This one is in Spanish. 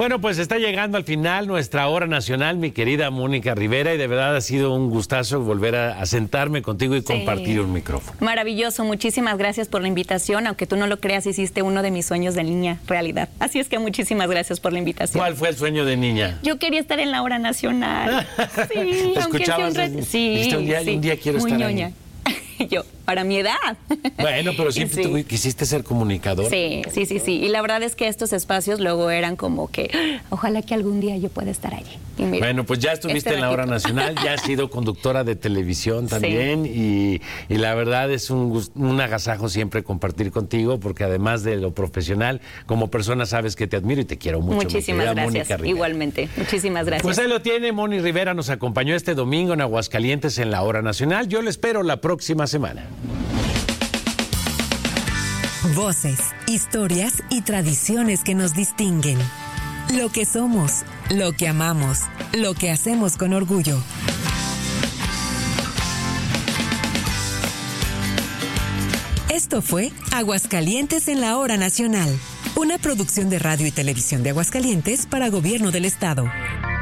Bueno, pues está llegando al final nuestra hora nacional, mi querida Mónica Rivera, y de verdad ha sido un gustazo volver a sentarme contigo y compartir un micrófono. Maravilloso, muchísimas gracias por la invitación, aunque tú no lo creas, hiciste uno de mis sueños de niña realidad. Así es que muchísimas gracias por la invitación. ¿Cuál fue el sueño de niña? Yo quería estar en la hora nacional. Sí, aunque sea un rato. Sí, un día quiero estar ñoña. ahí. Yo, para mi edad. Bueno, pero siempre tú quisiste ser comunicador. Sí. Y la verdad es que estos espacios luego eran como que, ojalá que algún día yo pueda estar allí. Y mira, bueno, pues ya estuviste en la hora nacional, ya has sido conductora de televisión también, y la verdad es un agasajo siempre compartir contigo, porque además de lo profesional, como persona sabes que te admiro y te quiero mucho. Muchísimas gracias, igualmente. Muchísimas gracias. Pues ahí lo tiene, Moni Rivera nos acompañó este domingo en Aguascalientes en la hora nacional. Yo le espero la próxima semana. Voces, historias y tradiciones que nos distinguen. Lo que somos, lo que amamos, lo que hacemos con orgullo. Esto fue Aguascalientes en la Hora Nacional, una producción de Radio y Televisión de Aguascalientes para Gobierno del Estado.